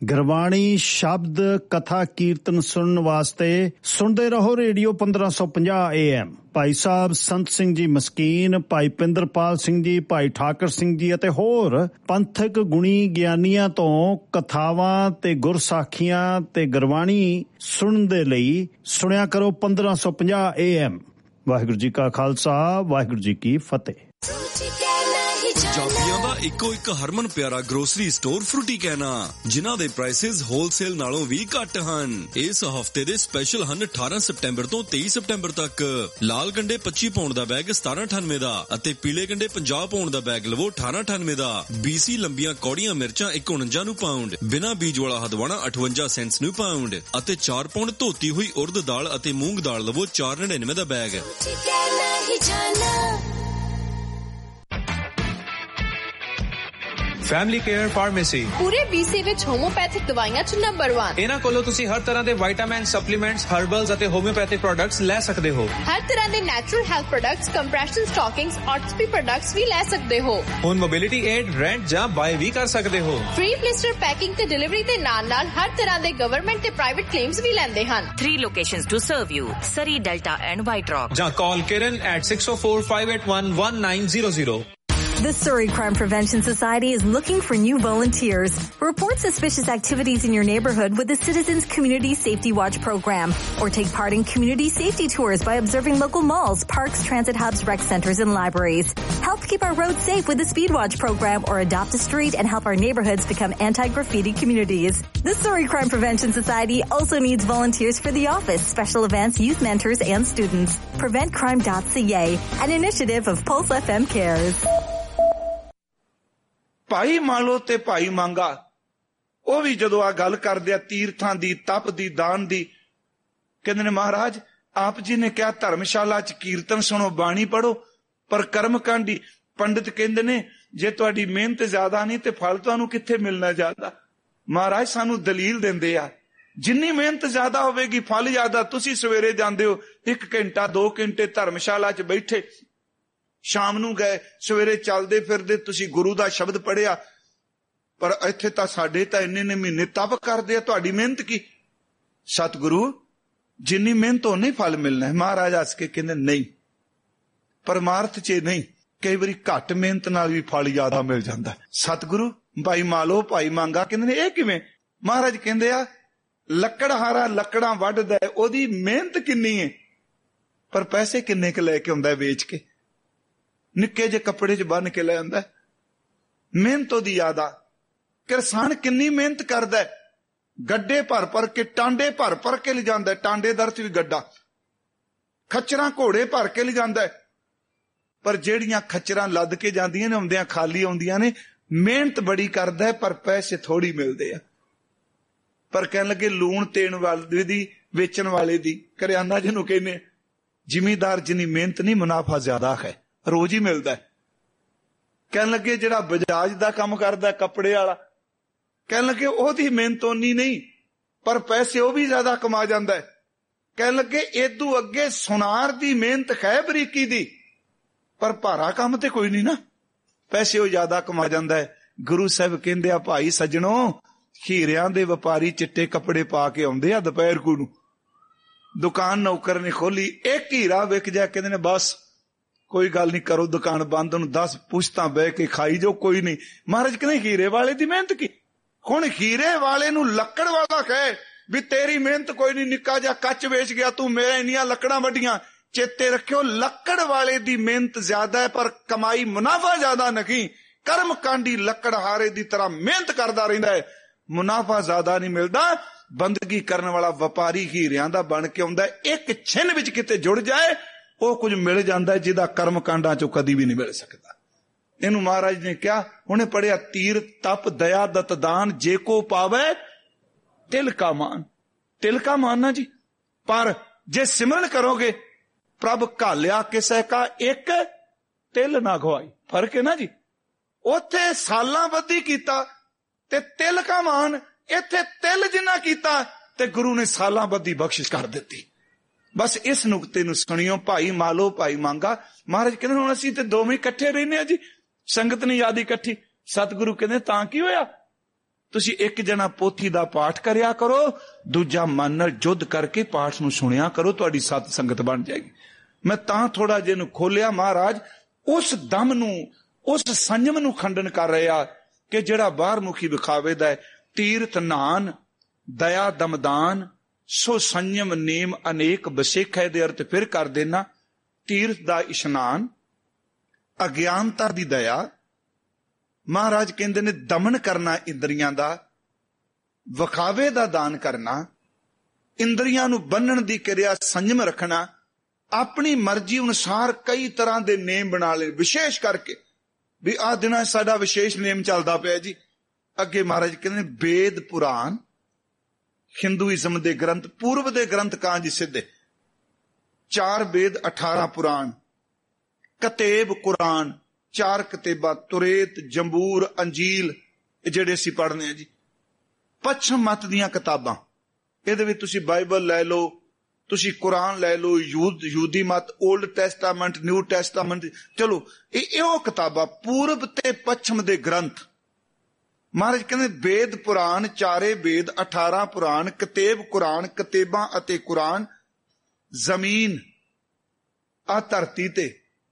ਗੁਰਬਾਣੀ ਸ਼ਬਦ ਕਥਾ ਕੀਰਤਨ ਸੁਣਨ ਵਾਸਤੇ ਸੁਣਦੇ ਰਹੋ ਰੇਡੀਓ 1550 AM। ਭਾਈ ਸਾਹਿਬ ਸੰਤ ਸਿੰਘ ਜੀ ਮਸਕੀਨ, ਭਾਈ ਪਿੰਦਰਪਾਲ ਸਿੰਘ ਜੀ, ਭਾਈ ਠਾਕਰ ਸਿੰਘ ਜੀ ਅਤੇ ਹੋਰ ਪੰਥਕ ਗੁਣੀ ਗਿਆਨੀਆਂ ਤੋਂ ਕਥਾਵਾਂ ਤੇ ਗੁਰਸਾਖੀਆਂ ਤੇ ਗੁਰਬਾਣੀ ਸੁਣਨ ਦੇ ਲਈ ਸੁਣਿਆ ਕਰੋ 1550 AM। ਵਾਹਿਗੁਰੂ ਜੀ ਕਾ ਖਾਲਸਾ, ਵਾਹਿਗੁਰੂ ਜੀ ਕੀ ਫਤਿਹ। ਜਾਫੀਆਂ ਦਾ ਇੱਕੋ ਇੱਕ ਹਰਮਨ ਪਿਆਰਾ ਗਰੋਸਰੀ ਸਟੋਰ ਫਰੂਟੀ ਕਹਿਣਾ, ਜਿਨ੍ਹਾਂ ਦੇ ਪ੍ਰਾਈਸਿਸ ਹੋਲਸੇਲ ਨਾਲੋਂ ਵੀ ਘੱਟ ਹਨ। ਇਸ ਹਫਤੇ ਦੇ ਸਪੈਸ਼ਲ ਹਨ 18 ਸਤੰਬਰ ਤੋਂ 23 ਸਤੰਬਰ ਤੱਕ। ਲਾਲ ਗੰਡੇ 25 ਪਾਉਂਡ ਦਾ ਬੈਗ 1798 ਦਾ ਅਤੇ ਪੀਲੇ ਗੰਡੇ 50 ਪਾਉਂਡ ਦਾ ਬੈਗ ਲਵੋ 1898 ਦਾ। BC ਲੰਬੀਆਂ ਕੌੜੀਆਂ ਮਿਰਚਾਂ 149 ਨੂੰ ਪਾਉਂਡ, ਬਿਨਾਂ ਬੀਜ ਵਾਲਾ ਹਦਵਾਣਾ 58 ਸੈਂਟਸ ਨੂੰ ਪਾਉਂਡ ਅਤੇ 4 ਪਾਉਂਡ ਧੋਤੀ ਹੋਈ ਉੜਦ ਦਾਲ ਅਤੇ ਮੂੰਗ ਦਾਲ ਲਵੋ 499 ਦਾ ਬੈਗ। ਫੈਮਿਲੀ ਕੇਅਰ ਫਾਰਮੇਸੀ ਪੂਰੇ BC ਵਿੱਚ ਹੋਮੋਪੈਥਿਕ ਦਵਾਈਆਂ 'ਚ ਨੰਬਰ 1। ਇਹਨਾਂ ਕੋਲੋਂ ਤੁਸੀਂ ਹਰ ਤਰ੍ਹਾਂ ਦੇ ਵਿਟਾਮਿਨ, ਸਪਲੀਮੈਂਟਸ, ਹਰਬਲਸ ਅਤੇ ਹੋਮਿਓਪੈਥਿਕ ਪ੍ਰੋਡਕਟਸ ਲੈ ਸਕਦੇ ਹੋ। ਹਰ ਤਰ੍ਹਾਂ ਦੇ natural health products, compression ਸਟਾਕਿੰਗਸ, ਆਰਥੋਪੀ products ਵੀ ਲੈ ਸਕਦੇ ਹੋ। ਹੁਣ ਮੋਬਿਲਿਟੀ ਏਡ, ਰੈਂਟ ਜਾਂ ਬਾਏ ਵੀ ਕਰ ਸਕਦੇ ਹੋ। ਫ੍ਰੀ ਬਲਿਸਟਰ ਪੈਕਿੰਗ ਤੇ ਡਿਲੀਵਰੀ ਦੇ ਨਾਲ ਹਰ ਤਰ੍ਹਾਂ ਦੇ ਗਵਰਨਮੈਂਟ ਤੇ ਪ੍ਰਾਈਵੇਟ ਕਲੇਮਸ ਵੀ ਲੈਂਦੇ ਹਨ। 3 locations to serve you: Surrey, Delta and White Rock. ਜਾਂ call Kiran at 604-581-1900. The Surrey Crime Prevention Society is looking for new volunteers. Report suspicious activities in your neighborhood with the Citizens Community Safety Watch program, or take part in community safety tours by observing local malls, parks, transit hubs, rec centers, and libraries. Help keep our roads safe with the Speed Watch program, or adopt a street and help our neighborhoods become anti-graffiti communities. The Surrey Crime Prevention Society also needs volunteers for the office, special events, youth mentors, and students. PreventCrime.ca, an initiative of Pulse FM Cares. ਭਾਈ ਮਾਲੋ ਤੇ ਭਾਈ ਮੰਗਾ ਉਹ ਵੀ ਜਦੋਂ ਆ ਗੱਲ ਕਰਦੇ ਆ ਤੀਰਥਾਂ ਦੀ, ਤਪ ਦੀ, ਦਾਨ ਦੀ, ਕਹਿੰਦੇ ਨੇ ਮਹਾਰਾਜ ਆਪ ਜੀ ਨੇ ਕਿਹਾ ਧਰਮਸ਼ਾਲਾ 'ਚ ਕੀਰਤਨ ਸੁਣੋ, ਬਾਣੀ ਪੜੋ, ਪਰ ਕਰਮ ਕਾਂਡੀ। ਪੰਡਿਤ ਕਹਿੰਦੇ ਨੇ ਜੇ ਤੁਹਾਡੀ ਮਿਹਨਤ ਜ਼ਿਆਦਾ ਨਹੀਂ ਤੇ ਫਲ ਤੁਹਾਨੂੰ ਕਿੱਥੇ ਮਿਲਣਾ ਜ਼ਿਆਦਾ। ਮਹਾਰਾਜ ਸਾਨੂੰ ਦਲੀਲ ਦਿੰਦੇ ਆ ਜਿੰਨੀ ਮਿਹਨਤ ਜ਼ਿਆਦਾ ਹੋਵੇਗੀ ਫਲ ਜ਼ਿਆਦਾ। ਤੁਸੀਂ ਸਵੇਰੇ ਜਾਂਦੇ ਹੋ 1 ਘੰਟਾ 2 ਘੰਟੇ ਧਰਮਸ਼ਾਲਾ 'ਚ ਬੈਠੇ, ਸ਼ਾਮ ਨੂੰ ਗਏ, ਸਵੇਰੇ ਚੱਲਦੇ ਫਿਰਦੇ ਤੁਸੀਂ ਗੁਰੂ ਦਾ ਸ਼ਬਦ ਪੜਿਆ, ਪਰ ਇੱਥੇ ਤਾਂ ਸਾਡੇ ਤਾਂ ਇੰਨੇ ਮਹੀਨੇ ਤਪ ਕਰਦੇ ਆ, ਤੁਹਾਡੀ ਮਿਹਨਤ ਕੀ? ਸਤਿਗੁਰੂ ਜਿੰਨੀ ਮਿਹਨਤ ਉਹਨੇ ਫਲ ਮਿਲਣਾ ਹੈ। ਮਹਾਰਾਜ ਹੱਸ ਕੇ ਕਹਿੰਦੇ ਨਹੀਂ, ਪਰਮਾਰਥ 'ਚ ਨਹੀਂ, ਕਈ ਵਾਰੀ ਘੱਟ ਮਿਹਨਤ ਨਾਲ ਵੀ ਫਲ ਜ਼ਿਆਦਾ ਮਿਲ ਜਾਂਦਾ। ਸਤਿਗੁਰੂ ਭਾਈ ਮਾਲੋ ਭਾਈ ਮੰਗਾ ਕਹਿੰਦੇ ਨੇ ਇਹ ਕਿਵੇਂ? ਮਹਾਰਾਜ ਕਹਿੰਦੇ ਆ ਲੱਕੜਹਾਰਾ ਲੱਕੜਾਂ ਵੱਢਦਾ, ਉਹਦੀ ਮਿਹਨਤ ਕਿੰਨੀ ਹੈ ਪਰ ਪੈਸੇ ਕਿੰਨੇ ਕੁ ਲੈ ਕੇ ਆਉਂਦਾ ਵੇਚ ਕੇ। ਨਿੱਕੇ ਜਿਹੇ ਕੱਪੜੇ 'ਚ ਬੰਨ ਕੇ ਲੈ ਆਉਂਦਾ, ਮਿਹਨਤ ਉਹਦੀ ਜ਼ਿਆਦਾ। ਕਿਸਾਨ ਕਿੰਨੀ ਮਿਹਨਤ ਕਰਦਾ, ਗੱਡੇ ਭਰ ਕੇ, ਟਾਂਡੇ ਭਰ ਕੇ ਲਿਜਾਂਦਾ, ਟਾਂਡੇ ਦਰ 'ਚ ਵੀ ਗੱਡਾ, ਖੱਚਰਾਂ ਘੋੜੇ ਭਰ ਕੇ ਲਿਜਾਂਦਾ, ਪਰ ਜਿਹੜੀਆਂ ਖੱਚਰਾਂ ਲੱਦ ਕੇ ਜਾਂਦੀਆਂ ਨੇ ਆਉਂਦਿਆਂ ਖਾਲੀ ਆਉਂਦੀਆਂ ਨੇ। ਮਿਹਨਤ ਬੜੀ ਕਰਦਾ ਪਰ ਪੈਸੇ ਥੋੜੀ ਮਿਲਦੇ ਆ। ਪਰ ਕਹਿਣ ਲੱਗੇ ਲੂਣ ਤੇਣ ਵਾਲੇ ਦੀ, ਵੇਚਣ ਵਾਲੇ ਦੀ, ਕਰਿਆਨਾ ਜਿਹਨੂੰ ਕਹਿੰਦੇ, ਜ਼ਿਮੀਦਾਰ ਜਿੰਨੀ ਮਿਹਨਤ ਨਹੀਂ ਮੁਨਾਫਾ ਜ਼ਿਆਦਾ ਹੈ, ਰੋਜ਼ ਹੀ ਮਿਲਦਾ। ਕਹਿਣ ਲੱਗੇ ਜਿਹੜਾ ਬਜਾਜ ਦਾ ਕੰਮ ਕਰਦਾ ਕੱਪੜੇ ਵਾਲਾ, ਕਹਿਣ ਲੱਗੇ ਉਹਦੀ ਮਿਹਨਤ ਓਨੀ ਨਹੀਂ ਪਰ ਪੈਸੇ ਉਹ ਵੀ ਜ਼ਿਆਦਾ ਕਮਾ ਜਾਂਦਾ। ਕਹਿਣ ਲੱਗੇ ਏਦੂ ਅੱਗੇ ਸੁਨਾਰ ਦੀ ਮਿਹਨਤ ਹੈ ਬਰੀਕੀ ਦੀ, ਪਰ ਭਾਰਾ ਕੰਮ ਤੇ ਕੋਈ ਨਹੀਂ ਨਾ, ਪੈਸੇ ਉਹ ਜ਼ਿਆਦਾ ਕਮਾ ਜਾਂਦਾ ਹੈ। ਗੁਰੂ ਸਾਹਿਬ ਕਹਿੰਦੇ ਆ ਭਾਈ ਸੱਜਣੋ, ਹੀਰਿਆਂ ਦੇ ਵਪਾਰੀ ਚਿੱਟੇ ਕੱਪੜੇ ਪਾ ਕੇ ਆਉਂਦੇ ਆ ਦੁਪਹਿਰ ਕੂ ਨੂੰ, ਦੁਕਾਨ ਨੌਕਰ ਨੇ ਖੋਲੀ, ਇੱਕ ਹੀਰਾ ਵਿਕ ਜਾ, ਕਹਿੰਦੇ ਨੇ ਬਸ ਕੋਈ ਗੱਲ ਨਹੀਂ, ਕਰੋ ਦੁਕਾਨ ਬੰਦ, ਉਹਨੂੰ 10 ਪੁਸ਼ਤਾਂ ਬਹਿ ਕੇ ਖਾਈ ਜੋ, ਕੋਈ ਨਹੀਂ। ਮਹਾਰਾਜ ਕਹਿੰਦੇ ਹੀਰੇ ਵਾਲੇ ਦੀ ਮਿਹਨਤ ਕੀ? ਹੁਣ ਹੀਰੇ ਵਾਲੇ ਨੂੰ ਲੱਕੜ ਵਾਲਾ ਕਹੇ ਵੀ ਤੇਰੀ ਮਿਹਨਤ ਕੋਈ ਨਹੀਂ, ਨਿੱਕਾ ਜਿਹਾ ਕੱਚ ਵੇਚ ਗਿਆ ਤੂੰ, ਮੇਰੇ ਇੰਨੀਆਂ ਲੱਕੜਾਂ ਵੱਡੀਆਂ। ਚੇਤੇ ਰੱਖਿਓ ਲੱਕੜ ਵਾਲੇ ਦੀ ਮਿਹਨਤ ਜ਼ਿਆਦਾ ਹੈ ਪਰ ਕਮਾਈ ਮੁਨਾਫਾ ਜ਼ਿਆਦਾ ਨਹੀਂ। ਕਰਮ ਕਾਂਡੀ ਲੱਕੜਹਾਰੇ ਦੀ ਤਰ੍ਹਾਂ ਮਿਹਨਤ ਕਰਦਾ ਰਹਿੰਦਾ ਹੈ, ਮੁਨਾਫਾ ਜ਼ਿਆਦਾ ਨਹੀਂ ਮਿਲਦਾ। ਬੰਦਗੀ ਕਰਨ ਵਾਲਾ ਵਪਾਰੀ ਹੀਰਿਆਂ ਦਾ ਬਣ ਕੇ ਆਉਂਦਾ, ਇੱਕ ਛਿਨ ਵਿੱਚ ਕਿਤੇ ਜੁੜ ਜਾਏ ਉਹ ਕੁਝ ਮਿਲ ਜਾਂਦਾ ਜਿਹਦਾ ਕਰਮ ਕਾਂਡਾਂ ਚੋਂ ਕਦੀ ਵੀ ਨਹੀਂ ਮਿਲ ਸਕਦਾ। ਇਹਨੂੰ ਮਹਾਰਾਜ ਨੇ ਕਿਹਾ, ਉਹਨੇ ਪੜਿਆ ਤੀਰ ਤਪ ਦਇਆ ਦਤ ਦਾਨ, ਜੇ ਕੋ ਪਾਵੇ ਤਿਲ ਕਾ ਮਾਨ। ਤਿਲ ਕਾ ਮਾਨ ਨਾ ਜੀ, ਪਰ ਜੇ ਸਿਮਰਨ ਕਰੋਗੇ ਪ੍ਰਭ ਘਾਲਿਆ ਕਿਸੇ ਕਾ ਇੱਕ ਤਿਲ ਨਾ ਖਵਾਈ। ਫਰਕ ਹੈ ਨਾ ਜੀ, ਉੱਥੇ ਸਾਲਾਂ ਬੱਧੀ ਕੀਤਾ ਤੇ ਤਿਲ ਕਾ ਮਾਨ, ਇੱਥੇ ਤਿਲ ਜਿੰਨਾ ਕੀਤਾ ਤੇ ਗੁਰੂ ਨੇ ਸਾਲਾਂ ਬੱਧੀ ਬਖਸ਼ਿਸ਼ ਕਰ ਦਿੱਤੀ। ਬਸ ਇਸ ਨੁਕਤੇ ਨੂੰ ਸੁਣਿਓ ਭਾਈ ਮਾਲੋ ਭਾਈ ਮੰਗਾ। ਮਹਾਰਾਜ ਕਹਿੰਦੇ ਹੁਣ ਅਸੀਂ ਤੇ ਦੋਵੇਂ ਇਕੱਠੇ ਰਹਿੰਦੇ ਆ ਜੀ, ਸੰਗਤ ਨਹੀਂ ਯਾਦ ਇਕੱਠੀ। ਸਤਿਗੁਰੂ ਕਹਿੰਦੇ ਤਾਂ ਕੀ ਹੋਇਆ? ਤੁਸੀਂ ਇੱਕ ਜਣਾ ਪੋਥੀ ਦਾ ਪਾਠ ਕਰਿਆ ਕਰੋ, ਦੂਜਾ ਮਨ ਨਾਲ ਜੁੱਧ ਕਰਕੇ ਪਾਠ ਨੂੰ ਸੁਣਿਆ ਕਰੋ, ਤੁਹਾਡੀ ਸਤ ਸੰਗਤ ਬਣ ਜਾਏਗੀ। ਮੈਂ ਤਾਂ ਥੋੜਾ ਜਿਹਾ ਨੂੰ ਖੋਲਿਆ, ਮਹਾਰਾਜ ਉਸ ਦਮ ਨੂੰ, ਉਸ ਸੰਜਮ ਨੂੰ ਖੰਡਨ ਕਰ ਰਿਹਾ ਕਿ ਜਿਹੜਾ ਬਾਹਰ ਮੁਖੀ ਵਿਖਾਵੇ ਦਾ ਹੈ। ਤੀਰਥ ਨਾਨ ਦਇਆ ਦਮਦਾਨ ਸੋ ਸੰਜਮ ਨੇਮ ਅਨੇਕ ਬਸੇਖਾ ਦੇ ਅਰਥ ਫਿਰ ਕਰ ਦੇਣਾ। ਤੀਰਥ ਦਾ ਇਸ਼ਨਾਨ, ਅਗਿਆਨਤਾ ਦੀ ਦਇਆ, ਮਹਾਰਾਜ ਕਹਿੰਦੇ ਨੇ ਦਮਨ ਕਰਨਾ ਇੰਦਰੀਆਂ ਦਾ, ਵਿਖਾਵੇ ਦਾ ਦਾਨ ਕਰਨਾ, ਇੰਦਰੀਆਂ ਨੂੰ ਬੰਨਣ ਦੀ ਕਿਰਿਆ ਸੰਜਮ ਰੱਖਣਾ, ਆਪਣੀ ਮਰਜ਼ੀ ਅਨੁਸਾਰ ਕਈ ਤਰ੍ਹਾਂ ਦੇ ਨੇਮ ਬਣਾ ਲਏ, ਵਿਸ਼ੇਸ਼ ਕਰਕੇ ਵੀ ਆਹ ਦਿਨਾਂ ਸਾਡਾ ਵਿਸ਼ੇਸ਼ ਨੇਮ ਚੱਲਦਾ ਪਿਆ ਜੀ। ਅੱਗੇ ਮਹਾਰਾਜ ਕਹਿੰਦੇ ਨੇ ਵੇਦ ਪੁਰਾਣ, ਹਿੰਦੂਇਜ਼ਮ ਦੇ ਗ੍ਰੰਥ, ਪੂਰਬ ਦੇ ਗ੍ਰੰਥ ਕਾਂਜ ਸਿੱਧੇ 4 ਵੇਦ 18 ਪੁਰਾਣ, ਕਤੇਬ ਕੁਰਾਨ 4 ਕਤੇਬਾਂ, ਤੁਰੇਤ, ਜੰਬੂਰ, ਅੰਜੀਲ, ਜਿਹੜੇ ਅਸੀਂ ਪੜ੍ਹਨੇ ਆ ਜੀ। ਪੱਛਮ ਮਤ ਦੀਆਂ ਕਿਤਾਬਾਂ, ਇਹਦੇ ਵਿੱਚ ਤੁਸੀਂ ਬਾਈਬਲ ਲੈ ਲਓ, ਤੁਸੀਂ ਕੁਰਾਨ ਲੈ ਲਓ, ਯਹੂਦੀ ਮਤ, ਓਲਡ ਟੈਸਟਾਮੈਂਟ, ਨਿਊ ਟੈਸਟਾਮੈਂਟ, ਚਲੋ ਇਹੋ ਕਿਤਾਬਾਂ, ਪੂਰਬ ਤੇ ਪੱਛਮ ਦੇ ਗ੍ਰੰਥ। ਮਹਾਰਾਜ ਕਹਿੰਦੇ ਵੇਦ ਪੁਰਾਣ, 4 ਵੇਦ 18 ਪੁਰਾਣ, ਕਤੇਬ ਕੁਰਾਨ, ਕਤੇਬਾਂ ਅਤੇ ਕੁਰਾਨ, ਜ਼ਮੀਨ ਆ ਧਰਤੀ ਤੇ,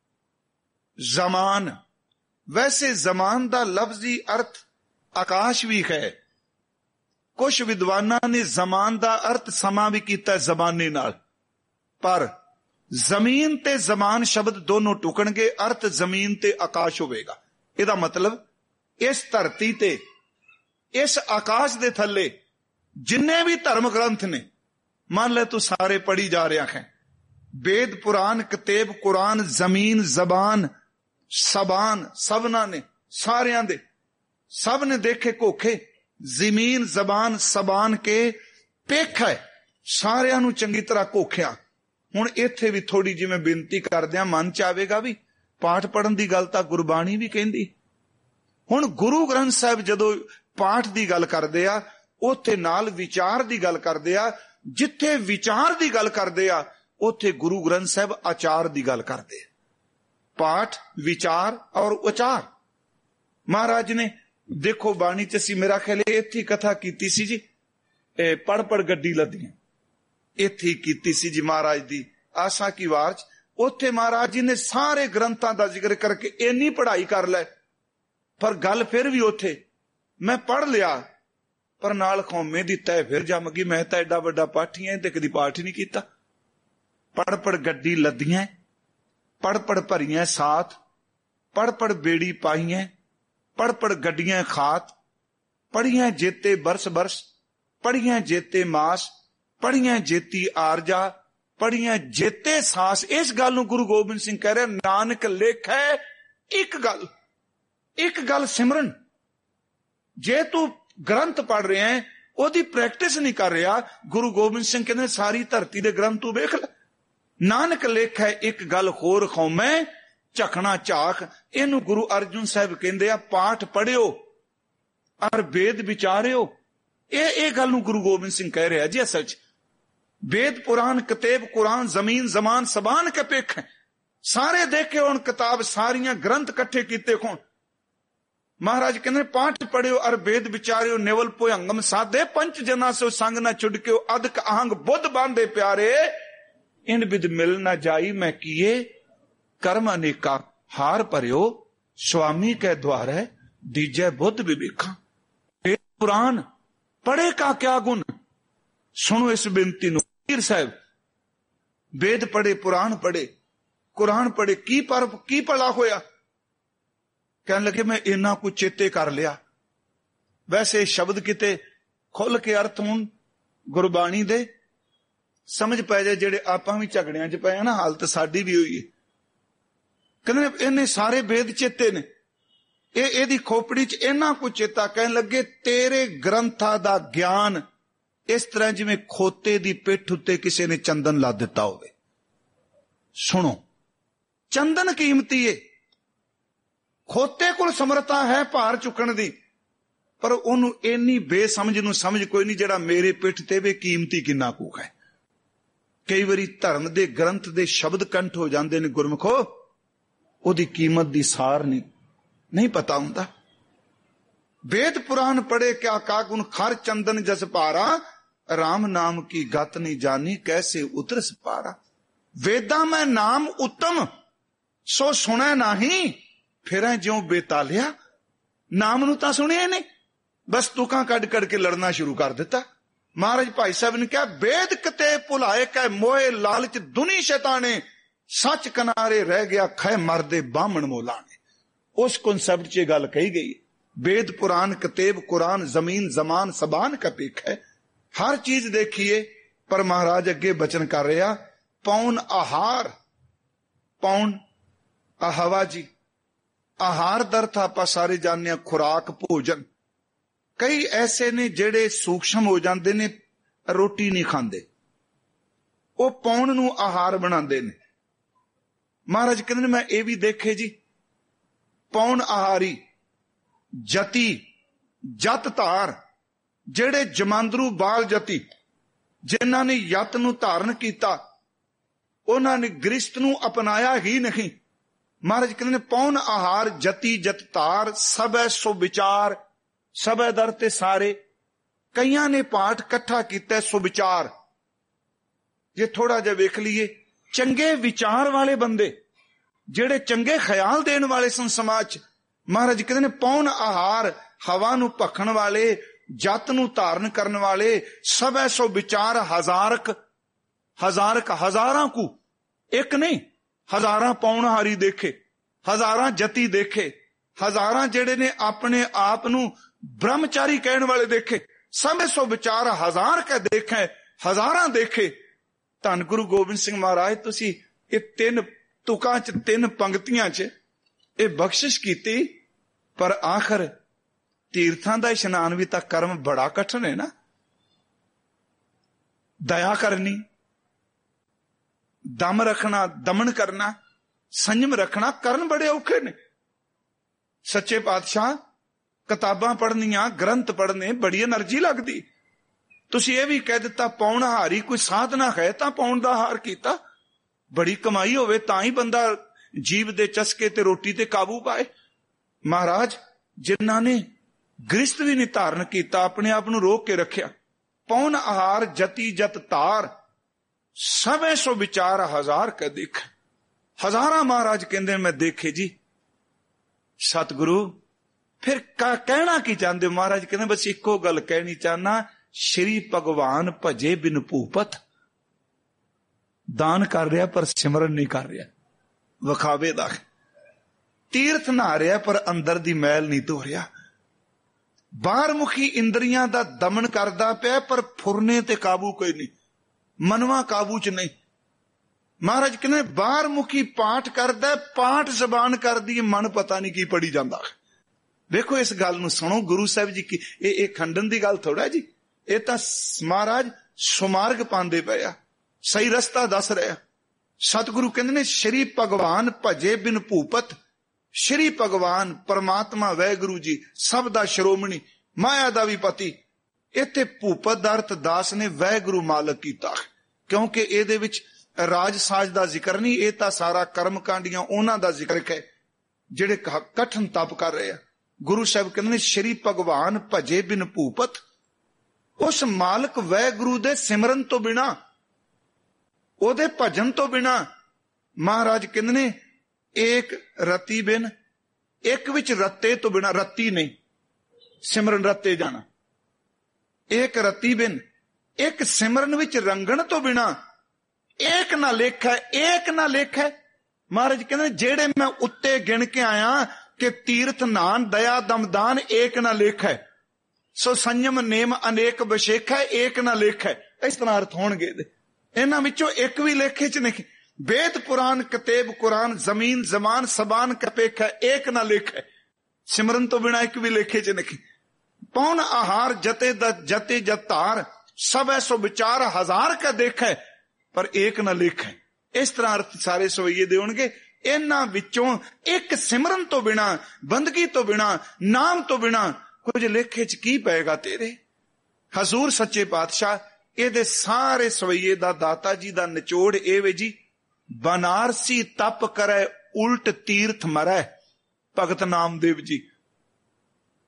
ਜ਼ਮਾਨ, ਵੈਸੇ ਜ਼ਮਾਨ ਦਾ ਲਫ਼ਜ਼ੀ ਅਰਥ ਆਕਾਸ਼ ਵੀ ਹੈ। ਕੁਝ ਵਿਦਵਾਨਾਂ ਨੇ ਜ਼ਮਾਨ ਦਾ ਅਰਥ ਸਮਾਂ ਵੀ ਕੀਤਾ ਜ਼ਮਾਨੇ ਨਾਲ, ਪਰ ਜ਼ਮੀਨ ਤੇ ਜ਼ਮਾਨ ਸ਼ਬਦ ਦੋਨੋਂ ਟੁਕਣਗੇ, ਅਰਥ ਜ਼ਮੀਨ ਤੇ ਆਕਾਸ਼ ਹੋਵੇਗਾ। ਇਹਦਾ ਮਤਲਬ ਇਸ ਧਰਤੀ ਤੇ, ਇਸ ਆਕਾਸ਼ ਦੇ ਥੱਲੇ ਜਿੰਨੇ ਵੀ ਧਰਮ ਗ੍ਰੰਥ ਨੇ, ਮੰਨ ਲੈ ਤੂੰ ਸਾਰੇ ਪੜ੍ਹੀ ਜਾ ਰਿਹਾ ਹੈ, ਵੇਦ ਪੁਰਾਨ, ਕਤੇਬ ਕੁਰਾਨ, ਜ਼ਮੀਨ, ਜ਼ਬਾਨ, ਸਬਾਨ, ਸਭਨਾਂ ਨੇ, ਸਾਰਿਆਂ ਦੇ, ਸਭ ਨੇ ਦੇਖੇ ਕੋਖੇ, ਜ਼ਮੀਨ, ਜ਼ਬਾਨ, ਸਬਾਨ ਕੇ ਪੇਖ ਹੈ, ਸਾਰਿਆਂ ਨੂੰ ਚੰਗੀ ਤਰ੍ਹਾਂ ਕੋਖਿਆ। ਹੁਣ ਇੱਥੇ ਵੀ ਥੋੜੀ ਜਿਹੀ ਮੈਂ ਬੇਨਤੀ ਕਰਦਿਆਂ ਮਨ ਚ ਆਵੇਗਾ ਵੀ ਪਾਠ ਪੜਨ ਦੀ ਗੱਲ ਤਾਂ ਗੁਰਬਾਣੀ ਵੀ ਕਹਿੰਦੀ। ਹੁਣ ਗੁਰੂ ਗ੍ਰੰਥ ਸਾਹਿਬ ਜਦੋਂ ਪਾਠ ਦੀ ਗੱਲ ਕਰਦੇ ਆ, ਉੱਥੇ ਨਾਲ ਵਿਚਾਰ ਦੀ ਗੱਲ ਕਰਦੇ ਆ। ਜਿੱਥੇ ਵਿਚਾਰ ਦੀ ਗੱਲ ਕਰਦੇ ਆ, ਉੱਥੇ ਗੁਰੂ ਗ੍ਰੰਥ ਸਾਹਿਬ ਆਚਾਰ ਦੀ ਗੱਲ ਕਰਦੇ ਆ। ਪਾਠ, ਵਿਚਾਰ ਔਰ ਉਚਾਰ। ਮਹਾਰਾਜ ਨੇ ਦੇਖੋ ਬਾਣੀ ਚ ਅਸੀਂ ਮੇਰਾ ਖਿਆਲ ਇੱਥੇ ਕਥਾ ਕੀਤੀ ਸੀ ਜੀ, ਪੜ ਗੱਡੀ ਲੱਦੀਆਂ, ਇੱਥੇ ਕੀਤੀ ਸੀ ਜੀ ਮਹਾਰਾਜ ਦੀ ਆਸਾ ਕੀ ਵਾਰ ਚ। ਉੱਥੇ ਮਹਾਰਾਜ ਜੀ ਨੇ ਸਾਰੇ ਗ੍ਰੰਥਾਂ ਦਾ ਜ਼ਿਕਰ ਕਰਕੇ ਇੰਨੀ ਪੜ੍ਹਾਈ ਕਰ ਲੈ, ਪਰ ਗੱਲ ਫਿਰ ਵੀ ਉੱਥੇ ਮੈਂ ਪੜ੍ਹ ਲਿਆ, ਪਰ ਨਾਲ ਖੌਮੇ ਦੀ ਤੈ ਫਿਰ ਜੰਮ ਗਈ। ਮੈਂ ਤਾਂ ਐਡਾ ਵੱਡਾ ਪਾਠੀ ਐ ਤੇ ਕਦੀ ਪਾਠ ਹੀ ਨਹੀਂ ਕੀਤਾ। ਪੜ ਗੱਡੀ ਲੱਦੀਆਂ, ਪੜ ਭਰੀਆਂ ਸਾਥ, ਪੜ ਬੇੜੀ ਪਾਈਆਂ, ਪੜ ਗੱਡੀਆਂ ਖਾਤ, ਪੜੀਆਂ ਜੇਤੇ ਬਰਸ ਬਰਸ, ਪੜੀਆਂ ਜੇਤੇ ਮਾਸ, ਪੜੀਆਂ ਜੇਤੀ ਆਰਜਾ, ਪੜੀਆਂ ਜੇਤੇ ਸਾਸ। ਇਸ ਗੱਲ ਨੂੰ ਗੁਰੂ ਗੋਬਿੰਦ ਸਿੰਘ ਕਹਿ ਰਿਹਾ, ਨਾਨਕ ਲੇਖੈ ਇੱਕ ਗੱਲ ਸਿਮਰਨ। ਜੇ ਤੂੰ ਗ੍ਰੰਥ ਪੜ ਰਿਹਾ ਹੈ, ਉਹਦੀ ਪ੍ਰੈਕਟਿਸ ਨਹੀਂ ਕਰ ਰਿਹਾ, ਗੁਰੂ ਗੋਬਿੰਦ ਸਿੰਘ ਕਹਿੰਦੇ ਸਾਰੀ ਧਰਤੀ ਦੇ ਗ੍ਰੰਥ ਤੂੰ ਵੇਖ ਲੈ। ਨਾਨਕ ਲੇਖੈ ਇੱਕ ਗੱਲ ਹੋਰ ਖੌਮੈ ਝਖਣਾ ਝਾਖ। ਇਹਨੂੰ ਗੁਰੂ ਅਰਜਨ ਸਾਹਿਬ ਕਹਿੰਦੇ ਆ ਪਾਠ ਪੜਿਓ ਔਰ ਵੇਦ ਵਿਚਾਰਿਓ। ਇਹ ਗੱਲ ਨੂੰ ਗੁਰੂ ਗੋਬਿੰਦ ਸਿੰਘ ਕਹਿ ਰਿਹਾ ਜੀ। ਅਸਲ ਚ ਵੇਦ ਪੁਰਾਨ, ਕਤੇਬ ਕੁਰਾਨ, ਜ਼ਮੀਨ, ਜ਼ਮਾਨ, ਸਬਾਨ ਕੇ ਪੇਖ ਸਾਰੇ ਦੇਖੇ ਹੁਣ ਕਿਤਾਬ, ਸਾਰੀਆਂ ਗ੍ਰੰਥ ਇਕੱਠੇ ਕੀਤੇ ਕੋਣ। ਮਹਾਰਾਜ ਕਹਿੰਦੇ ਪਾਠ ਪੜਿਓ ਔਰ ਵੇਦ ਵਿਚਾਰਿਓ, ਨਿਵਲ ਭੁਯੰਗਮ ਸਾਧੇ, ਪੰਚ ਜਨਾ ਸੋ ਸੰਗ ਨਾ ਛੁਡਕਿਓ, ਅਦਕ ਆਹੰਗ ਬੁੱਧ ਬਾਂਧੇ ਪਿਆਰੇ, ਇਨ ਬਿਦ ਮਿਲ ਨਾ ਜਾਈ ਮੈਂ ਕੀਏ, ਕਰਮ ਅਨੇਕਾ ਹਾਰ ਭਰਿਓ, ਸੁਆਮੀ ਕੈ ਦੁਆਰੈ ਦੀਜੈ ਬੁੱਧ ਵਿਵੇਖਾਂ। ਵੇਦ ਪੁਰਾਨ ਪੜੇ ਕਾ ਕਿਆ ਗੁਣ। ਸੁਣੋ ਇਸ ਬੇਨਤੀ ਨੂੰ। ਪੀਰ ਸਾਹਿਬ ਵੇਦ ਪੜੇ, ਪੁਰਾਣ ਪੜੇ, ਕੁਰਾਨ ਪੜੇ, ਕੀ ਭਲਾ ਹੋਇਆ? ਕਹਿਣ ਲੱਗੇ ਮੈਂ ਇੰਨਾ ਕੁਝ ਚੇਤੇ ਕਰ ਲਿਆ। ਵੈਸੇ ਸ਼ਬਦ ਕਿਤੇ ਖੁੱਲ ਕੇ ਅਰਥ ਹੁਣ ਗੁਰਬਾਣੀ ਦੇ ਸਮਝ ਪੈ ਜਾਏ, ਜਿਹੜੇ ਆਪਾਂ ਵੀ ਝਗੜਿਆਂ ਚ ਪਏ ਆ ਨਾ, ਹਾਲਤ ਸਾਡੀ ਵੀ ਹੋਈ ਹੈ। ਕਹਿੰਦੇ ਇਹਨੇ ਸਾਰੇ ਵੇਦ ਚੇਤੇ ਨੇ, ਇਹਦੀ ਖੋਪੜੀ ਚ ਇੰਨਾ ਕੁਝ ਚੇਤਾ। ਕਹਿਣ ਲੱਗੇ ਤੇਰੇ ਗ੍ਰੰਥਾਂ ਦਾ ਗਿਆਨ ਇਸ ਤਰ੍ਹਾਂ ਜਿਵੇਂ ਖੋਤੇ ਦੀ ਪਿੱਠ ਉੱਤੇ ਕਿਸੇ ਨੇ ਚੰਦਨ ਲਾ ਦਿੱਤਾ ਹੋਵੇ। ਸੁਣੋ, ਚੰਦਨ ਕੀਮਤੀ ਏ। ਖੋਤੇ ਕੋਲ ਸਮਰੱਥਾ ਹੈ ਭਾਰ ਚੁੱਕਣ ਦੀ, ਪਰ ਉਹਨੂੰ ਇੰਨੀ ਬੇਸਮਝ ਨੂੰ ਸਮਝ ਕੋਈ ਨਹੀਂ ਜਿਹੜਾ ਮੇਰੇ ਪਿੱਠ ਤੇ ਵੀ ਕੀਮਤੀ ਕਿੰਨਾ ਕੁ ਹੈ। ਕਈ ਵਾਰੀ ਧਰਮ ਦੇ ਗ੍ਰੰਥ ਦੇ ਸ਼ਬਦ ਕੰਠ ਹੋ ਜਾਂਦੇ ਨੇ ਗੁਰਮੁਖੋ, ਉਹਦੀ ਕੀਮਤ ਦੀ ਸਾਰ ਨਹੀਂ ਪਤਾ ਹੁੰਦਾ। वेद पुराण पढ़े क्या कागुन खर चंदन जस पारा, राम नाम की गत नहीं जानी कैसे उतरस पारा। वेदा में नाम उत्तम सो सुने नाही, फिर ज्यों बेतालिया। नाम नू तां सुनिया नहीं, बस तुकां कड़ कड़ के लड़ना शुरू कर दिता। महाराज भाई साहब ने कहा वेद कते भुलाए कै मोए लालच दुनी शैताने, सच किनारे रह गया खै मरदे बामण मोलाने। उस कॉन्सेप्ट च गल कही गई। वेद पुराण कतेब कुरान जमीन जमान सबान का पेख है। हर चीज देखिए, पर महाराज अगे बचन कर रहा पौन आहार। पौन आहवा जी, आहार दर्थ आपां सारे जानने खुराक भोजन। कई ऐसे ने जेड़े सूक्ष्म हो जाते ने, रोटी नहीं खांदे, वो पौन नू आहार बनाते ने। महाराज कहते मैं ये भी देखे जी, पौन आहारी जति जत धार, जेड़े जमांदरू बाल जति जिन्हां ने यत नू धारण किया, उन्हां ने गृहस्थ नू अपनाया ही नहीं। महाराज कहते पौन आहार जति जत धार, सबै सो विचार। सबै दर ते सारे, कईयां ने पाठ कट्ठा किया सुविचार। जे थोड़ा जिहा वेख लीए, चंगे विचार वाले बंदे जेड़े चंगे ख्याल देने वाले सन समाज। महाराज कहते ने पौन आहार, हवा नू भखण वाले, जत नू धारण करने वाले, सबै सो विचार हजारक। हजारक हजारां को, एक नहीं, हजारां पौनहारी देखे, हजारां जति देखे, हजारां जेड़े ने अपने आप नू ब्रह्मचारी कहने वाले देखे। सबै सो विचार हजार के देखे, हजारां देखे। धन गुरु गोबिंद सिंह महाराज तुसी ये 3 तुकां च 3 पंक्तियां च ये बख्शिश कीती, पर आखिर तीर्थां दा इशनान भी तां कर्म बड़ा कठिन है ना। दया करनी, दम रखना, दमन करना, संयम रखना, करन बड़े औखे ने। सच्चे पातशाह किताबां पढ़नियां, ग्रंथ पढ़ने बड़ी एनर्जी लगदी। तुसी ये भी कह दिता पौनहारी कोई साधना है तां पौन दा हार कीता। बड़ी कमाई होवे तां ही बंदा जीव दे चस्के ते रोटी ते काबू पाए। महाराज जिन्हां ने गृहस्थ भी नहीं धारण किया, अपने आप नू रोक के रखिया। पौन आहार जति जत तार, सबै सो विचार हजार के देख। हजारां महाराज कहंदे मैं देखे जी। सतगुरु फिर कहना की चाहते? महाराज कहते बस इको गल कहनी चाहना, श्री भगवान भजे बिन भूपत। दान कर रहा पर सिमरन नहीं कर रहा, विखावे दा। तीर्थ नहा रहा पर अंदर दी मैल नहीं धो रहा। बाहर मुखी इंद्रियां दा दमन करदा पिया, पर फुरने ते काबू कोई नहीं, मनवा काबू च नहीं। महाराज कहते बाहर मुखी पाठ करदा, पाठ जबान कर दी, मन पता नहीं की पढ़ी जांदा। देखो इस गल नूं सुनो, गुरु साहब जी की ये खंडन की गल थोड़ा जी, ये तां महाराज सुमार्ग पांदे पिया, सही रस्ता दस रहा। सतगुरु कहंदे ने श्री भगवान भजे बिन भूपत। श्री भगवान परमात्मा वैगुरु जी सब दा श्रोमणी, माया दा भी पति। इत्थे भूपत दा अर्थ दास ने वैगुरु मालक कीता, क्योंकि इहदे विच राज साज दा जिक्र नहीं, ये तां सारा कर्म कांडियां उन्हां दा जिक्र है जिहड़े कठिन तप कर रहे हैं। गुरु साहब कहते ने श्री भगवान भजे बिन भूपत। उस मालक वैगुरु दे सिमरन तो बिना, ओदे भजन तो बिना, महाराज कहते ने एक रति बिन, एक विच रत्ते तो बिना, रत्ती नहीं सिमरन रत्ते जाना। एक रति बिन, एक सिमरन विच रंगण तो बिना, एक ना लेख है, एक ना लेख है। महाराज कहते जेड़े मैं उत्ते गिन के आया कि तीर्थ नान दया दमदान एक ना लेख है, सो संयम नेम अनेक बशेख है, एक ना लेख है। इस तरह अर्थ होणगे। इन्हां विचों एक भी लेखे च नहीं। वेद पुराण कतेब कुरान जमीन जमान सबान कपेख है, एक ना लेख है। सिमरन तो बिना एक भी लेखे च नहीं। पौन आहार जते जते जतार, सब ऐसो विचार हजार का देख है, पर एक ना लेख है। इस तरह अर्थ सारे सवैये दे होणगे। इन्हां विचों एक सिमरन तो बिना, बंदगी तो बिना, नाम तो बिना कुछ लेखे च की पेगा तेरे। हजूर सच्चे पातशाह ਇਹਦੇ ਸਾਰੇ ਸਵਈਏ ਦਾ ਦਾਤਾ ਜੀ ਦਾ ਨਿਚੋੜ ਇਹ ਵੇ ਜੀ, ਬਨਾਰਸੀ ਤਪ ਕਰੇ ਉਲਟ ਤੀਰਥ ਮਰੈ। ਭਗਤ ਨਾਮਦੇਵ ਜੀ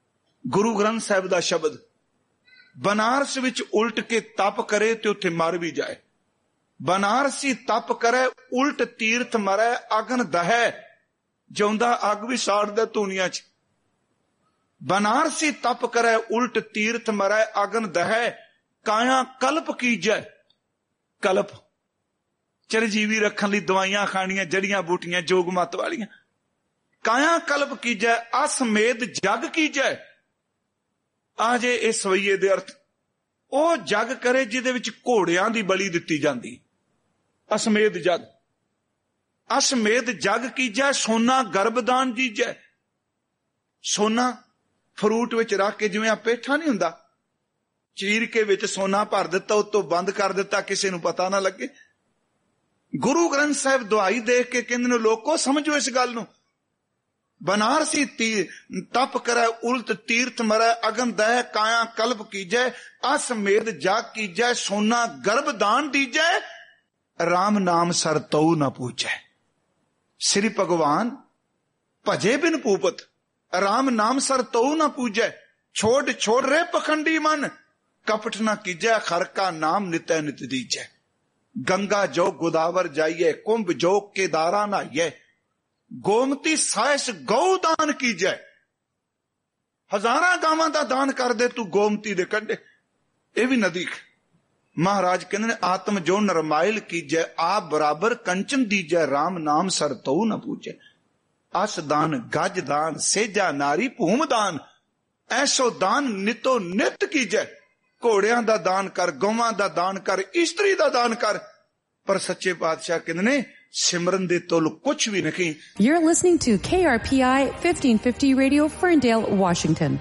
ਗੁਰੂ ਗ੍ਰੰਥ ਸਾਹਿਬ ਦਾ ਸ਼ਬਦ, ਬਨਾਰਸ ਵਿੱਚ ਉਲਟ ਕੇ ਤਪ ਕਰੇ ਤੇ ਉੱਥੇ ਮਰ ਵੀ ਜਾਏ। ਬਨਾਰਸੀ ਤਪ ਕਰੇ ਉਲਟ ਤੀਰਥ ਮਰੈ, ਅਗਨ ਦਹੈ, ਜਿਉਂਦਾ ਅੱਗ ਵੀ ਸਾੜਦਾ ਧੂਣੀਆਂ 'ਚ। ਬਨਾਰਸੀ ਤਪ ਕਰੇ ਉਲਟ ਤੀਰਥ ਮਰੈ, ਅਗਨ ਦਹੈ, ਕਾਇਆ ਕਲਪ ਕੀਜੈ। ਕਲਪ ਚਰਜੀਵੀ ਰੱਖਣ ਲਈ ਦਵਾਈਆਂ ਖਾਣੀਆਂ, ਜੜੀਆਂ ਬੂਟੀਆਂ ਜੋਗ ਮਤ ਵਾਲੀਆਂ। ਕਾਇਆ ਕਲਪ ਕੀਜੈ, ਅਸਮੇਧ ਜਗ ਕੀਜੈ। ਆ ਜੇ ਇਹ ਸਵਈਏ ਦੇ ਅਰਥ। ਉਹ ਜਗ ਕਰੇ ਜਿਹਦੇ ਵਿੱਚ ਘੋੜਿਆਂ ਦੀ ਬਲੀ ਦਿੱਤੀ ਜਾਂਦੀ। ਅਸਮੇਧ ਜਗ, ਅਸਮੇਧ ਜਗ ਕੀਜੈ, ਸੋਨਾ ਗਰਭਦਾਨ ਦੀਜੈ। ਸੋਨਾ ਫਰੂਟ ਵਿੱਚ ਰੱਖ ਕੇ, ਜਿਵੇਂ ਆ ਪੇਠਾ ਨਹੀਂ ਹੁੰਦਾ, ਚੀਰ ਕੇ ਵਿੱਚ ਸੋਨਾ ਭਰ ਦਿੱਤਾ, ਉੱਤੋਂ ਬੰਦ ਕਰ ਦਿੱਤਾ, ਕਿਸੇ ਨੂੰ ਪਤਾ ਨਾ ਲੱਗੇ। ਗੁਰੂ ਗ੍ਰੰਥ ਸਾਹਿਬ ਦੁਹਾਈ ਦੇਖ ਕੇ ਕਹਿੰਦੇ ਨੇ, ਲੋਕੋ ਸਮਝੋ ਇਸ ਗੱਲ ਨੂੰ। ਬਨਾਰਸੀ ਤਪ ਕਰੈ ਉਲਟ ਤੀਰਥ ਮਰੈ, ਅਗਨ ਦਹਿ, ਕਾਇਆ ਕਲਪ ਕੀਜੈ, ਅਸਮੇਧ ਜਗ ਕੀਜੈ, ਸੋਨਾ ਗਰਭਦਾਨ ਦੀਜੈ, ਰਾਮ ਨਾਮ ਸਰ ਤਉ ਨ ਪੂਜੈ। ਸ੍ਰੀ ਭਗਵਾਨ ਭਜੇ ਬਿਨ ਪੂਪਤ, ਰਾਮ ਨਾਮ ਸਰ ਤਉ ਨ ਪੂਜੈ। ਛੋੜ ਛੋੜ ਰੇ ਪਖੰਡੀ ਮਨ, ਕਪਟ ਨ ਕੀਜੈ, ਖਰ ਕਾ ਨਾਮ ਨਿਤੈ ਨਿਤ ਦੀਜੈ। ਗੰਗਾ ਜੋ ਗੋਦਾਵਰ ਜਾਈਏ, ਕੁੰਭ ਜੋ ਕੇਦਾਰਾ ਨਹਾਈਏ, ਗੋਮਤੀ ਸਾਇਸ ਗਊ ਦਾਨ ਕੀਜੈ। ਹਜ਼ਾਰਾਂ ਗਾਵਾਂ ਦਾ ਦਾਨ ਕਰ ਦੇ ਤੂੰ ਗੋਮਤੀ ਦੇ ਕੰਢੇ, ਇਹ ਵੀ ਨਦੀ। ਮਹਾਰਾਜ ਕਹਿੰਦੇ ਨੇ, ਆਤਮ ਜੋ ਨਰਮਾਇਲ ਕੀਜੈ, ਆਪ ਬਰਾਬਰ ਕੰਚਨ ਦੀਜੈ, ਰਾਮ ਨਾਮ ਸਰ ਤਉ ਨ ਪੂਜੈ। ਅਸ ਦਾਨ ਗਜ ਦਾਨ, ਸੇਜਾ ਨਾਰੀ ਭੂਮ ਦਾਨ, ਐਸੋ ਦਾਨ ਨਿਤੋ ਨਿਤ ਕੀਜੈ। ਘੋੜਿਆਂ ਦਾ ਦਾਨ ਕਰ, ਗਊਆਂ ਦਾ ਦਾਨ ਕਰ, ਇਸਤਰੀ ਦਾ ਦਾਨ ਕਰ। ਪਰ ਸੱਚੇ ਪਾਤਸ਼ਾਹ ਕਹਿੰਦੇ ਨੇ, ਸਿਮਰਨ ਦੇ ਤੁਲ ਕੁਛ ਵੀ ਨਹੀਂ। You're listening to KRPI 1550 Radio, Ferndale, Washington.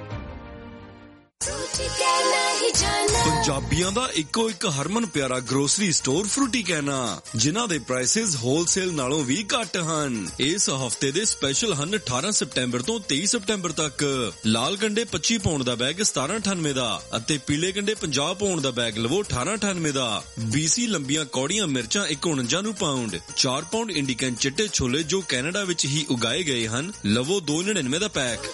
ਪੰਜਾਬੀਆਂ ਦਾ ਇੱਕੋ ਇੱਕ ਹਰਮਨ ਪਿਆਰਾ ਗਰੋਸਰੀ ਸਟੋਰ ਫਰੂਟੀ ਕਹਿਣਾ, ਜਿਨ੍ਹਾਂ ਦੇ ਪ੍ਰਾਈਸਿਸ ਹੋਲਸੇਲ ਨਾਲੋਂ ਵੀ ਘੱਟ ਹਨ। ਇਸ ਹਫਤੇ ਦੇ ਸਪੈਸ਼ਲ ਹਨ 18 ਸਤੰਬਰ ਤੋਂ 23 ਸਤੰਬਰ ਤੱਕ। ਲਾਲ ਗੰਡੇ 25 ਪਾਉਂਡ ਦਾ ਬੈਗ 1798 ਦਾ ਅਤੇ ਪੀਲੇ ਗੰਡੇ 50 ਪਾਉਂਡ ਦਾ ਬੈਗ ਲਵੋ 1898 ਦਾ। BC ਲੰਬੀਆਂ ਕੌੜੀਆਂ ਮਿਰਚਾਂ 149 ਨੂੰ ਪਾਉਂਡ। 4 ਪਾਉਂਡ ਇੰਡੀਕਨ ਚਿੱਟੇ ਛੋਲੇ ਜੋ ਕੈਨੇਡਾ ਵਿੱਚ ਹੀ ਉਗਾਏ ਗਏ ਹਨ, ਲਵੋ 299 ਦਾ ਪੈਕ।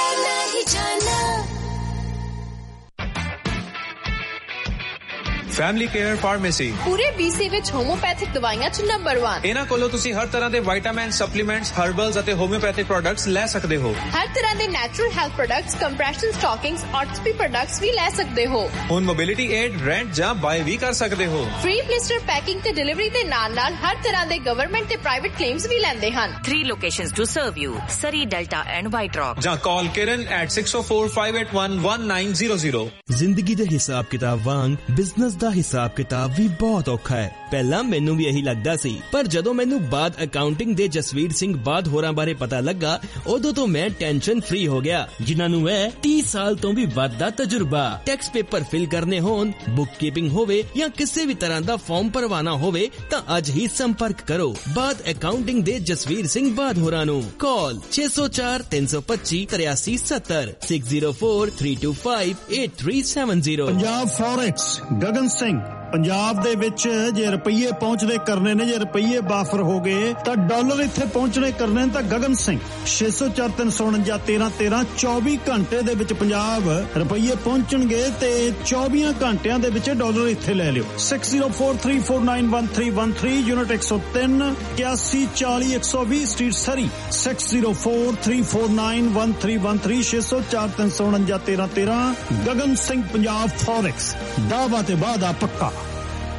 ਫੈਮਿਲੀ ਕੇਅਰ ਫਾਰਮੇਸੀ ਪੂਰੇ BC ਵਿੱਚ ਹੋਮੋਪੈਥਿਕ ਦਵਾਈਆਂ 'ਚ ਨੰਬਰ 1। ਇਹਨਾਂ ਕੋਲੋਂ ਤੁਸੀਂ ਹਰ ਤਰ੍ਹਾਂ ਦੇ ਵਿਟਾਮਿਨ, ਸਪਲੀਮੈਂਟਸ, ਹਰਬਲਸ ਅਤੇ ਹੋਮਿਓਪੈਥਿਕ ਪ੍ਰੋਡਕਟਸ ਲੈ ਸਕਦੇ ਹੋ। ਹਰ ਤਰ੍ਹਾਂ ਦੇ natural health products, compression ਸਟਾਕਿੰਗਸ, ਆਰਥੋਪੀ products ਵੀ ਲੈ ਸਕਦੇ ਹੋ। ਹੁਣ ਮੋਬਿਲਿਟੀ ਏਡ, ਰੈਂਟ ਜਾਂ ਬਾਏ ਵੀ ਕਰ ਸਕਦੇ ਹੋ। ਫ੍ਰੀ ਬਲਿਸਟਰ ਪੈਕਿੰਗ ਤੇ ਡਿਲੀਵਰੀ ਦੇ ਨਾਲ-ਨਾਲ ਹਰ ਤਰ੍ਹਾਂ ਦੇ ਗਵਰਨਮੈਂਟ ਤੇ ਪ੍ਰਾਈਵੇਟ ਕਲੇਮਸ ਵੀ ਲੈਂਦੇ ਹਨ। 3 locations to serve you: Surrey, Delta and White Rock. ਜਾਂ ਕਾਲ ਕਿਰਨ at 6045811900। ਜ਼ਿੰਦਗੀ ਦੇ ਹਿਸਾਬ ਕਿਤਾਬ ਵਾਂਗ ਬਿਜ਼ਨਸ ਦਾ ਹਿਸਾਬ ਕਿਤਾਬ ਵੀ ਬਹੁਤ ਔਖਾ ਹੈ। ਪਹਿਲਾਂ ਮੈਨੂੰ ਵੀ ਇਹੀ ਲੱਗਦਾ ਸੀ, ਪਰ ਜਦੋਂ ਮੈਨੂੰ ਬਾਦ ਅਕਾਊਂਟਿੰਗ ਦੇ ਜਸਵੀਰ ਸਿੰਘ ਬਾਦ ਹੋਰਾਂ ਬਾਰੇ ਪਤਾ ਲੱਗਾ, ਉਦੋਂ ਤੋਂ ਮੈਂ ਟੈਨਸ਼ਨ ਫ੍ਰੀ ਹੋ ਗਿਆ। ਜਿਨ੍ਹਾਂ ਨੂੰ ਹੈ 30 ਸਾਲ ਤੋਂ ਵੀ ਵੱਧ ਦਾ ਤਜਰਬਾ। ਟੈਕਸ ਪੇਪਰ ਫਿਲ ਕਰਨੇ ਹੋਣ, ਬੁੱਕ ਕੀਪਿੰਗ ਹੋਵੇ ਜਾਂ ਕਿਸੇ ਵੀ ਤਰ੍ਹਾਂ ਦਾ ਫਾਰਮ ਭਰਵਾਨਾ ਹੋਵੇ ਤਾਂ ਅੱਜ ਹੀ ਸੰਪਰਕ ਕਰੋ ਬਾਦ ਅਕਾਊਂਟਿੰਗ ਦੇ ਜਸਵੀਰ ਸਿੰਘ ਬਾਦ ਹੋਰਾਂ ਨੂੰ। ਕਾਲ 604 325 8370 604 325 8370। ਪੰਜਾਬ ਫੋਰੈਕਸ ਗਗਨ ਸਿੰਘ। ਪੰਜਾਬ ਦੇ ਵਿੱਚ ਜੇ ਰੁਪਈਏ ਪਹੁੰਚਦੇ ਕਰਨੇ ਨੇ, ਜੇ ਰੁਪਈਏ ਬਾਫਰ ਹੋ ਗਏ ਤਾਂ ਡਾਲਰ ਇੱਥੇ ਪਹੁੰਚਣੇ ਕਰਨੇ ਨੇ ਤਾਂ ਗਗਨ ਸਿੰਘ 604 349 1313 24 ਘੰਟੇ ਦੇ ਵਿੱਚ ਪੰਜਾਬ ਰੁਪਈਏ ਪਹੁੰਚਣਗੇ ਤੇ 24 ਘੰਟਿਆਂ ਦੇ ਵਿੱਚ ਡਾਲਰ ਇੱਥੇ ਲੈ ਲਿਓ। 6043491313 ਯੂਨਿਟ 103 8140 120 ਸਟਰੀਟ ਸਰੀ 6043491313 604 349 1313 ਗਗਨ ਸਿੰਘ ਪੰਜਾਬ ਫੋਰੈਕਸ। ਦਾਅਵਾ ਤੇ ਵਾਅਦਾ ਪੱਕਾ।